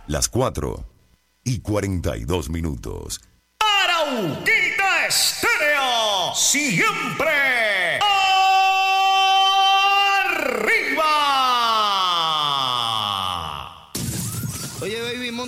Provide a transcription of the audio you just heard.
Las 4:42. Arauquita Estéreo, siempre arriba. Oye, baby,